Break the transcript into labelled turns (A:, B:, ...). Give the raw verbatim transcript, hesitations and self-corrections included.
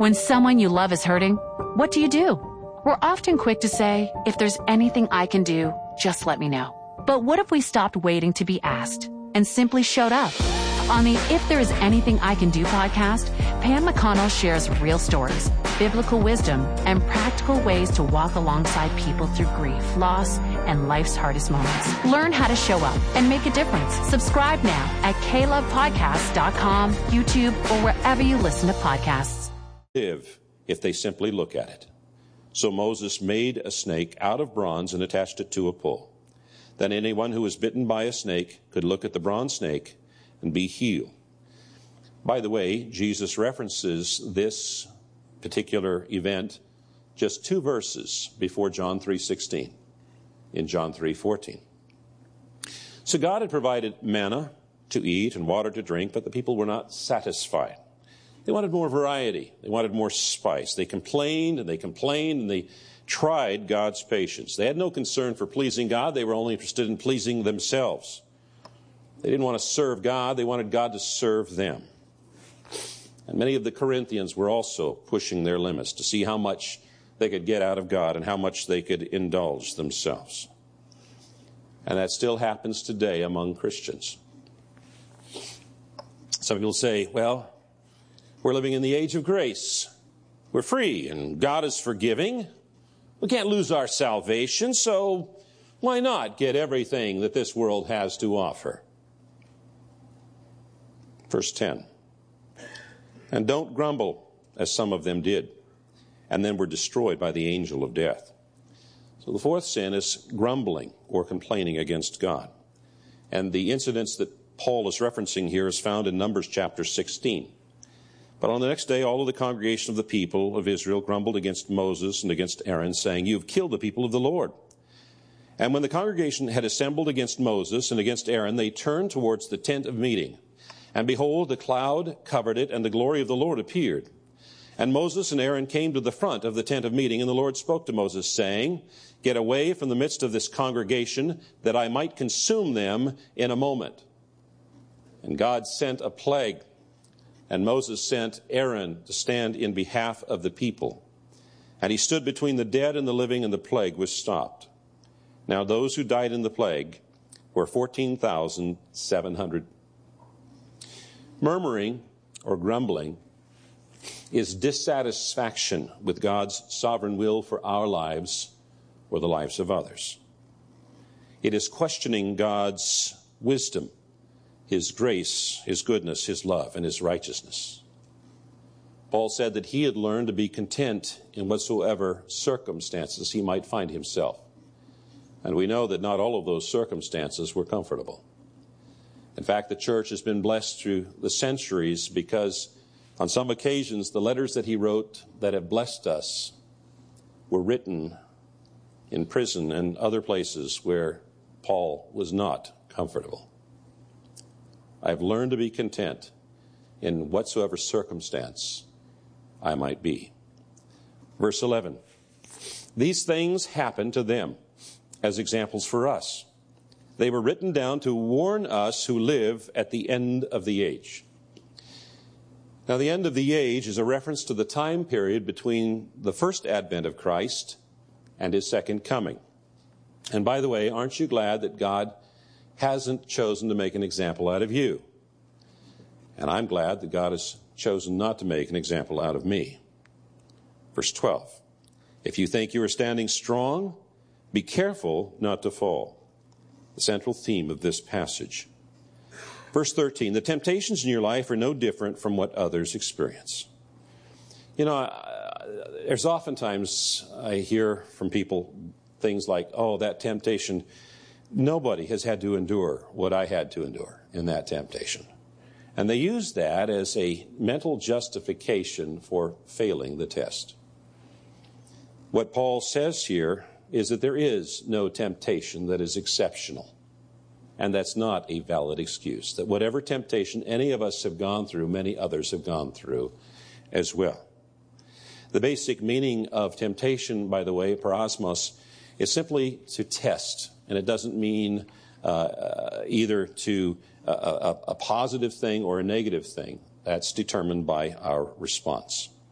A: When someone you love is hurting, what do you do? We're often quick to say, if there's anything I can do, just let me know. But what if we stopped waiting to be asked and simply showed up? On the If There Is Anything I Can Do podcast, Pam McConnell shares real stories, biblical wisdom, and practical ways to walk alongside people through grief, loss, and life's hardest moments. Learn how to show up and make a difference. Subscribe now at k love podcast dot com, YouTube, or wherever you listen to podcasts.
B: Live if they simply look at it. So Moses made a snake out of bronze and attached it to a pole. Then anyone who was bitten by a snake could look at the bronze snake and be healed. By the way, Jesus references this particular event just two verses before John three sixteen, in John three fourteen. So God had provided manna to eat and water to drink, but the people were not satisfied. They wanted more variety. They wanted more spice. They complained and they complained and they tried God's patience. They had no concern for pleasing God. They were only interested in pleasing themselves. They didn't want to serve God. They wanted God to serve them. And many of the Corinthians were also pushing their limits to see how much they could get out of God and how much they could indulge themselves. And that still happens today among Christians. Some people say, well, we're living in the age of grace. We're free and God is forgiving. We can't lose our salvation, so why not get everything that this world has to offer? Verse ten. And don't grumble, as some of them did, and then were destroyed by the angel of death. So the fourth sin is grumbling or complaining against God. And the incidents that Paul is referencing here is found in Numbers chapter sixteen. But on the next day, all of the congregation of the people of Israel grumbled against Moses and against Aaron, saying, "You have killed the people of the Lord." And when the congregation had assembled against Moses and against Aaron, they turned towards the tent of meeting. And behold, the cloud covered it, and the glory of the Lord appeared. And Moses and Aaron came to the front of the tent of meeting, and the Lord spoke to Moses, saying, "Get away from the midst of this congregation, that I might consume them in a moment." And God sent a plague. And Moses sent Aaron to stand in behalf of the people. And he stood between the dead and the living, and the plague was stopped. Now those who died in the plague were fourteen thousand seven hundred. Murmuring or grumbling is dissatisfaction with God's sovereign will for our lives or the lives of others. It is questioning God's wisdom, His grace, His goodness, His love, and His righteousness. Paul said that he had learned to be content in whatsoever circumstances he might find himself. And we know that not all of those circumstances were comfortable. In fact, the church has been blessed through the centuries because on some occasions the letters that he wrote that have blessed us were written in prison and other places where Paul was not comfortable. I have learned to be content in whatsoever circumstance I might be. Verse eleven. These things happened to them as examples for us. They were written down to warn us who live at the end of the age. Now, the end of the age is a reference to the time period between the first advent of Christ and His second coming. And by the way, aren't you glad that God hasn't chosen to make an example out of you? And I'm glad that God has chosen not to make an example out of me. Verse twelve. If you think you are standing strong, be careful not to fall. The central theme of this passage. Verse thirteen. The temptations in your life are no different from what others experience. You know, there's oftentimes I hear from people things like, oh, that temptation, nobody has had to endure what I had to endure in that temptation. And they use that as a mental justification for failing the test. What Paul says here is that there is no temptation that is exceptional. And that's not a valid excuse. That whatever temptation any of us have gone through, many others have gone through as well. The basic meaning of temptation, by the way, parosmos, is simply to test. And it doesn't mean uh, uh, either to uh, a, a positive thing or a negative thing. That's determined by our response.